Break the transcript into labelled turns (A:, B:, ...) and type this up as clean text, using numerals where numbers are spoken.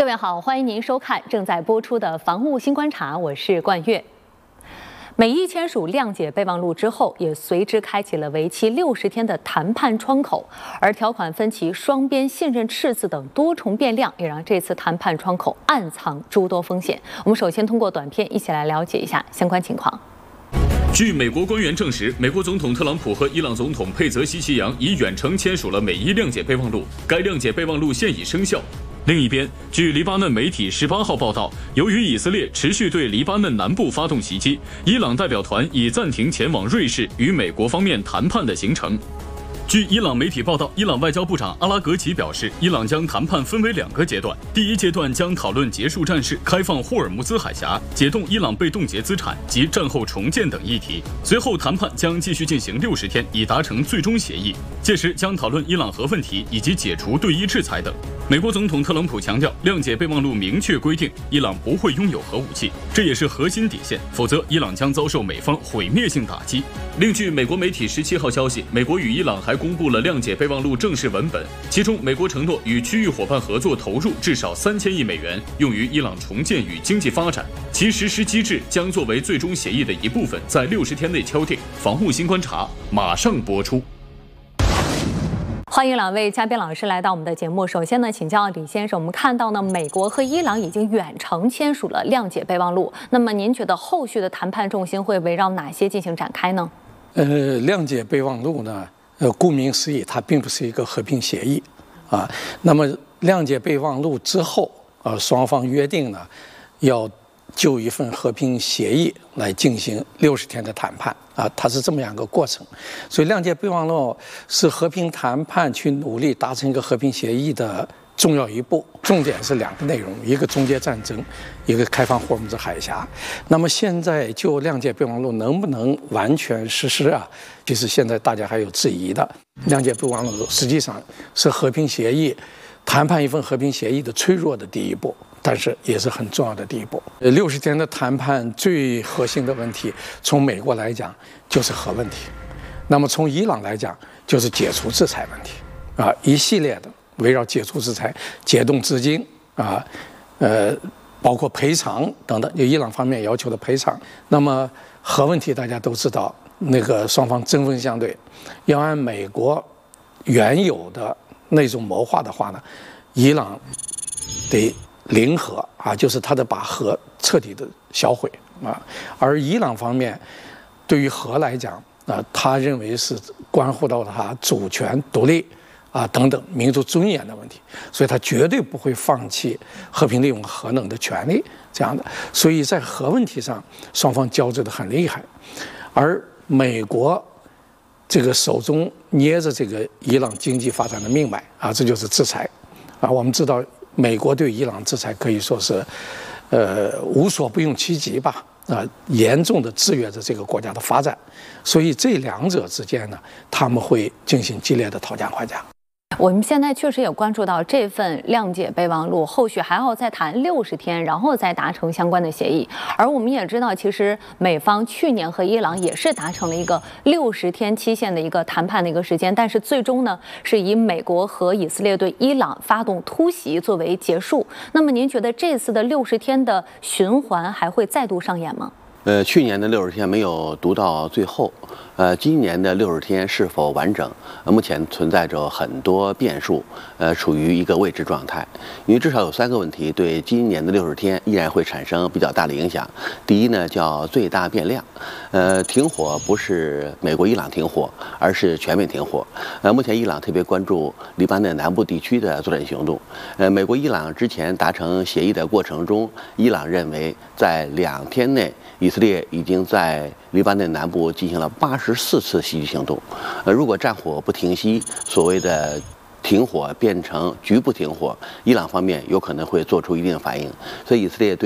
A: 位好，欢迎您收看正在播出的《防务新观察》，我是冠月。美伊签署谅解备忘录之后，也随之开启了为期60天的谈判窗口，而条款分歧、双边信任赤字等多重变量，也让这次谈判窗口暗藏诸多风险。我们首先通过短片一起来了解一下相关情况。
B: 据美国官员证实，美国总统特朗普和伊朗总统佩泽西奇扬已远程签署了美伊谅解备忘录，该谅解备忘录现已生效。另一边，据黎巴嫩媒体18号报道，由于以色列持续对黎巴嫩南部发动袭击，伊朗代表团已暂停前往瑞士与美国方面谈判的行程。据伊朗媒体报道，伊朗外交部长阿拉格齐表示，伊朗将谈判分为2个阶段，第一阶段将讨论结束战事、开放霍尔木兹海峡、解冻伊朗被冻结资产及战后重建等议题。随后谈判将继续进行60天，以达成最终协议。届时将讨论伊朗核问题以及解除对伊制裁等。美国总统特朗普强调，谅解备忘录明确规定，伊朗不会拥有核武器，这也是核心底线，否则伊朗将遭受美方毁灭性打击。另据美国媒体17号消息，美国与伊朗还公布了谅解备忘录正式文本，其中美国承诺与区域伙伴合作投入至少3000亿美元，用于伊朗重建与经济发展，其实施机制将作为最终协议的一部分，在60天内敲定。防务新观察马上播出。
A: 欢迎2位嘉宾老师来到我们的节目。首先呢，请教李先生，我们看到呢，美国和伊朗已经远程签署了谅解备忘录。那么您觉得后续的谈判重心会围绕哪些进行展开呢？
C: 谅解备忘录呢，顾名思义，它并不是一个和平协议啊。那么谅解备忘录之后，双方约定呢，要就一份和平协议来进行60天的谈判啊，它是这么样一个过程。所以谅解备忘录是和平谈判去努力达成一个和平协议的重要一步，重点是2个内容，一个终结战争，一个开放霍尔木兹海峡。那么现在就谅解备忘录能不能完全实施啊？其实现在大家还有质疑的。谅解备忘录实际上是和平协议谈判一份和平协议的脆弱的第一步，但是也是很重要的第一步。60天的谈判最核心的问题，从美国来讲就是核问题，那么从伊朗来讲就是解除制裁问题啊，一系列的围绕解除制裁、解冻资金啊，包括赔偿等等，就伊朗方面要求的赔偿。那么核问题大家都知道，那个双方针锋相对，要按美国原有的那种谋划的话呢，伊朗得零核啊，就是他的把核彻底的销毁啊。而伊朗方面对于核来讲啊，他认为是关乎到他主权独立啊等等民族尊严的问题，所以他绝对不会放弃和平利用核能的权利这样的。所以在核问题上，双方交织得很厉害，而美国这个手中捏着这个伊朗经济发展的命脉啊，这就是制裁啊。我们知道，美国对伊朗制裁可以说是，无所不用其极吧啊，严重的制约着这个国家的发展。所以这2者之间呢，他们会进行激烈的讨价还价。
A: 我们现在确实也关注到这份谅解备忘录后续还要再谈60天，然后再达成相关的协议。而我们也知道，其实美方去年和伊朗也是达成了一个60天期限的一个谈判的一个时间，但是最终呢是以美国和以色列对伊朗发动突袭作为结束。那么您觉得这次的60天的循环还会再度上演吗？
D: 去年的60天没有读到最后，今年的60天是否完整？目前存在着很多变数，处于一个未知状态。因为至少有3个问题对今年的60天依然会产生比较大的影响。第一呢，叫最大变量，停火不是美国伊朗停火，而是全面停火。目前伊朗特别关注黎巴嫩南部地区的作战行动。美国伊朗之前达成协议的过程中，伊朗认为在2天内，以色列已经在黎巴嫩南部进行了84次袭击行动。如果战火不停息，所谓的停火变成局部停火，伊朗方面有可能会做出一定的反应。所以以色列对